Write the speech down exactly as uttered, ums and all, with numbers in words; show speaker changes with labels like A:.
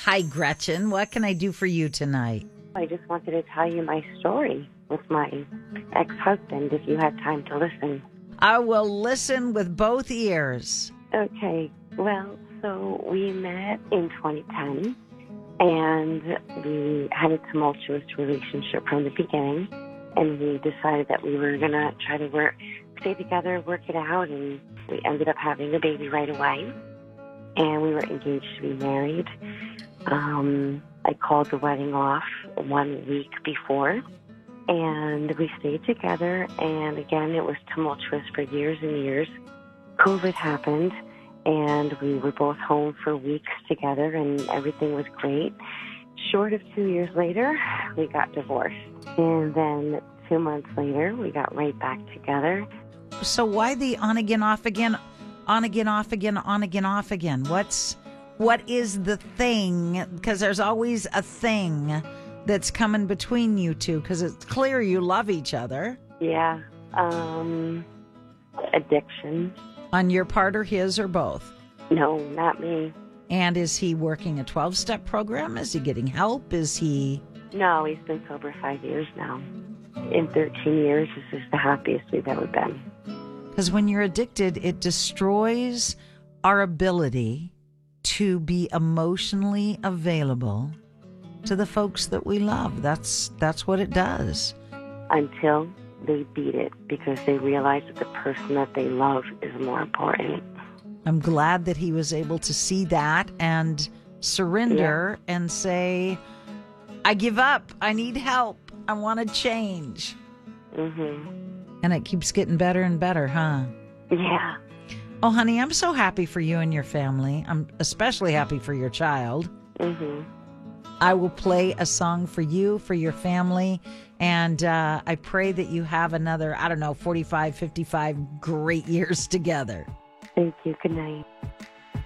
A: Hi, Gretchen. What can I do for you tonight?
B: I just wanted to tell you my story with my ex-husband, if you had time to listen.
A: I will listen with both ears.
B: Okay. Well, so we met in twenty ten, and we had a tumultuous relationship from the beginning, and we decided that we were going to try to work, stay together, work it out, and we ended up having a baby right away, and we were engaged to be married. Um, I called the wedding off one week before, and we stayed together, and again, it was tumultuous for years and years. COVID happened, and we were both home for weeks together, and everything was great. Short of two years later, we got divorced, and then two months later, we got right back together.
A: So why the on again, off again, on again, off again, on again, off again? What's, what is the thing? Because there's always a thing that's coming between you two, because it's clear you love each other.
B: Yeah. Um, addiction.
A: On your part or his or both?
B: No, not me.
A: And is he working a twelve-step program? Is he getting help? Is he...
B: No, he's been sober five years now. In thirteen years, this is the happiest we've ever been.
A: Because when you're addicted, it destroys our ability to be emotionally available to the folks that we love. That's that's what it does.
B: Until they beat it, because they realize that the person that they love is more important.
A: I'm glad that he was able to see that and surrender yeah. and say, I give up. I need help. I want to change.
B: Mm-hmm.
A: And it keeps getting better and better, huh?
B: Yeah.
A: Oh, honey, I'm so happy for you and your family. I'm especially happy for your child.
B: Mm-hmm.
A: I will play a song for you, for your family, and uh, I pray that you have another, I don't know, forty-five, fifty-five great years together.
B: Thank you. Good night.